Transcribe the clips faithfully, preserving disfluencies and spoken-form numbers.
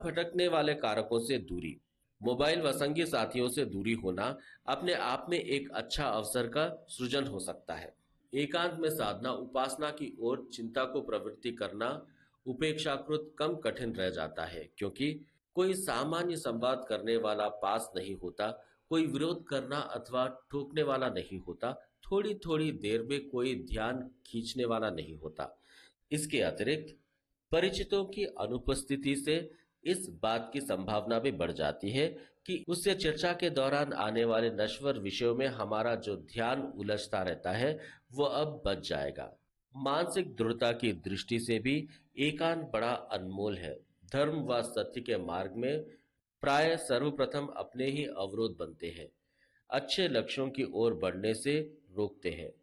भटकने वाले कारकों से दूरी। मोबाइल व संगी साथियों से दूरी होना अपने आप में एक अच्छा अवसर का सृजन हो सकता है। एकांत में साधना, उपासना की ओर चिंता को प्रवृत्ति करना उपेक्षाकृत कम कठिन रह जाता है, क्योंकि कोई सामान्य संवाद करने वाला पास नहीं होता, कोई विरोध करना अथवा ठोकने वाला नहीं होता, थोड़ी थोड़ी देर में कोई ध्यान खींचने वाला नहीं होता। इसके अतिरिक्त परिचितों की अनुपस्थिति से इस बात की संभावना भी बढ़ जाती है कि उससे चर्चा के दौरान आने वाले नश्वर विषयों में हमारा जो ध्यान उलझता रहता है वो अब बच जाएगा। मानसिक दृढ़ता की दृष्टि से भी एकांत बड़ा अनमोल है। धर्म व सत्य के मार्ग में प्राय सर्वप्रथम अपने ही अवरोध बनते हैं, अच्छे लक्ष्यों की ओर बढ़ने से रोकते हैं,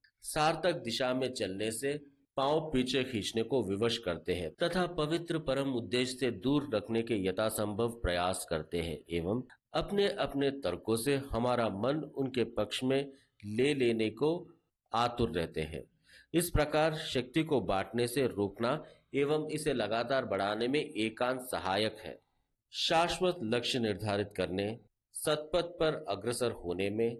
सार्थक दिशा में चलने से पांव पीछे खींचने को विवश करते हैं तथा पवित्र परम उद्देश्य से दूर रखने के यथासंभव प्रयास करते हैं एवं अपने अपने तर्कों से हमारा मन उनके पक्ष में ले लेने को आतुर रहते हैं। इस प्रकार शक्ति को बांटने से रोकना एवं इसे लगातार बढ़ाने में एकांत सहायक है। शाश्वत लक्ष्य निर्धारित करने, सतपथ पर अग्रसर होने में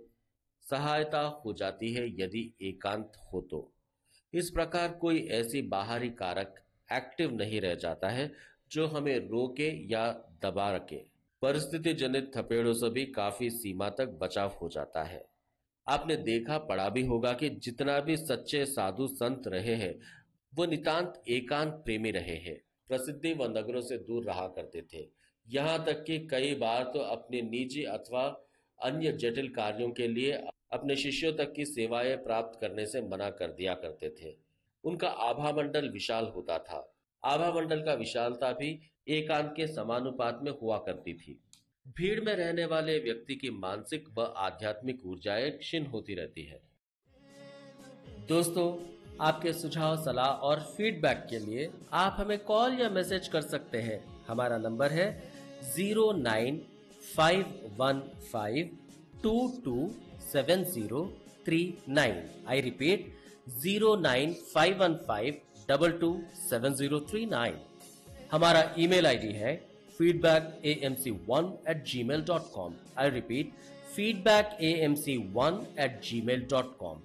सहायता हो जाती है यदि एकांत हो तो। इस प्रकार कोई ऐसी बाहरी कारक एक्टिव नहीं रह जाता है जो हमें रोके या दबा रखे। परिस्थिति जनित थपेड़ों से भी काफी सीमा तक बचाव हो जाता है। आपने देखा पढ़ा भी होगा कि जितना भी सच्चे साधु संत रहे हैं वो नितांत एकांत प्रेमी रहे हैं, प्रसिद्धि व नगरों से दूर रहा करते थे। यहाँ तक कि कई बार तो अपने निजी अथवा अन्य जटिल कार्यों के लिए अपने शिष्यों तक की सेवाएं प्राप्त करने से मना कर दिया करते थे। उनका आभा मंडल विशाल होता था। आभा मंडल का विशालता भी एकांत के समानुपात में हुआ करती थी। भीड़ में रहने वाले व्यक्ति की मानसिक व आध्यात्मिक ऊर्जाएं क्षीण होती रहती है। दोस्तों, आपके सुझाव, सलाह और फीडबैक के लिए आप हमें कॉल या मैसेज कर सकते हैं। हमारा नंबर है zero nine five one five to to seven zero three nine. I repeat, zero nine five one five double two seven zero three nine. हमारा ईमेल आईडी है feedback A M C one eight ji mail dot com. I repeat, feedback A M C one eight ji mail dot com.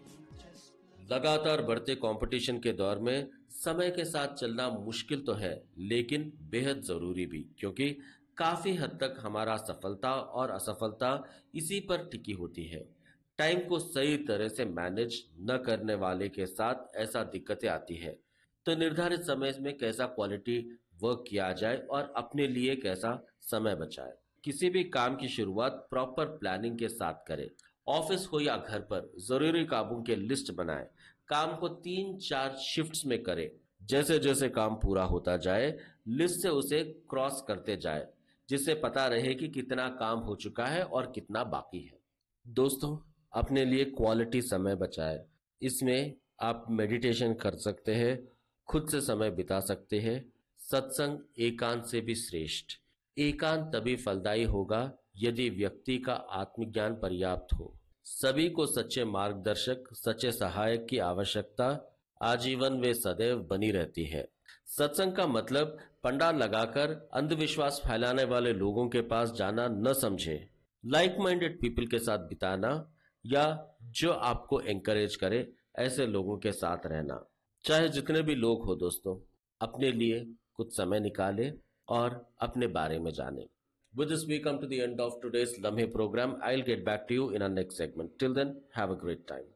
लगातार बढ़ते competition के दौर में समय के साथ चलना मुश्किल तो है, लेकिन बेहद जरूरी भी, क्योंकि काफी हद तक हमारा सफलता और असफलता इसी पर टिकी होती है। टाइम को सही तरह से मैनेज न करने वाले के साथ ऐसा दिक्कतें आती है। तो निर्धारित समय में कैसा क्वालिटी वर्क किया जाए और अपने लिए कैसा समय बचाए। किसी भी काम की शुरुआत प्रॉपर प्लानिंग के साथ करें। ऑफिस हो या घर पर जरूरी कामों के लिस्ट बनाएं। काम को तीन चार शिफ्ट्स में करें। जैसे जैसे काम पूरा होता जाए लिस्ट से उसे क्रॉस करते जाए, जिससे पता रहे कि कितना काम हो चुका है और कितना बाकी है। दोस्तों, अपने लिए क्वालिटी समय बचाएं। इसमें आप मेडिटेशन कर सकते हैं, खुद से समय बिता सकते हैं। सत्संग एकांत से भी श्रेष्ठ। एकांत तभी फलदायी होगा यदि व्यक्ति का आत्मज्ञान पर्याप्त हो। सभी को सच्चे मार्गदर्शक, सच्चे सहायक की आवश्यकता आजीवन व सदैव बनी रहती है। सत्संग का मतलब पंडाल लगाकर अंधविश्वास फैलाने वाले लोगों के पास जाना न समझे। लाइक माइंडेड पीपल के साथ बिताना या जो आपको एंकरेज करे ऐसे लोगों के साथ रहना। चाहे जितने भी लोग हो दोस्तों, अपने लिए कुछ समय निकालें और अपने बारे में जानें। With this, we come to the end of today's Lamhe program. I'll get back to you in our next segment. Till then, have a great time.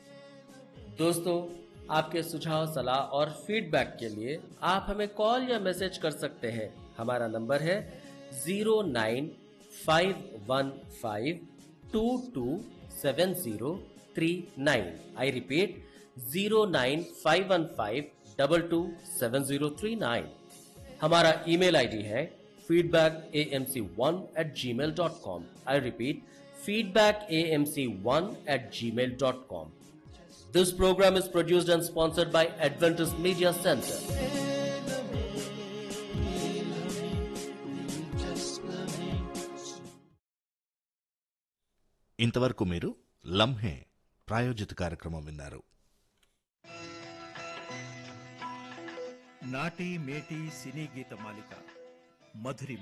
दोस्तों, आपके सुझाव, सलाह और फीडबैक के लिए आप हमें कॉल या मैसेज कर सकते हैं। हमारा नंबर है zero nine five one five to to seven zero three nine. I repeat, zero nine five one five double two seven zero three nine. हमारा ईमेल आईडी है feedback a m c one at gmail dot com. I repeat, feedback a m c one at gmail dot com. This program is produced and sponsored by Adventist Media Center. ఇంతవరకు మీరు లంహే ప్రాయోజిత కార్యక్రమం విన్నారు. నాటి మేటి సినీ గీత మాలిక మధురిమ.